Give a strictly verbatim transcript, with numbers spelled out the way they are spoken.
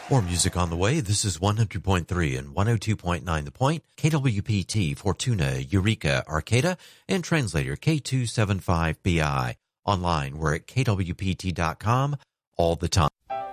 More music on the way. This is one hundred point three and one oh two point nine The Point, K W P T, Fortuna, Eureka, Arcata, and translator K two seven five B I. Online, we're at K W P T dot com all the time.